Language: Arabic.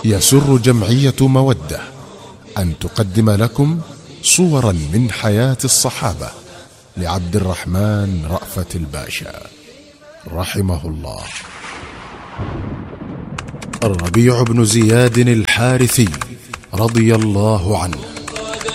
يسر جمعية مودة أن تقدم لكم صورا من حياة الصحابة لعبد الرحمن رأفت الباشا رحمه الله. الربيع بن زياد الحارثي رضي الله عنه